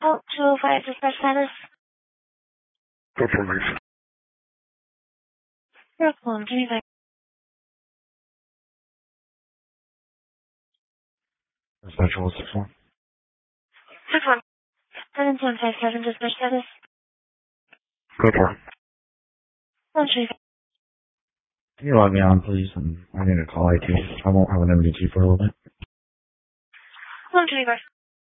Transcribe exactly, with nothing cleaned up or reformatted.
Oh, two oh five, dispatch status. Go for release. Brooklyn, twenty-five. Dispatch one six one. six one. seven one five seven, dispatch status. Go for it. one twenty-five. Can you log me on, please? And I need to call I T. I won't have an M D T for a little bit. one twenty-five.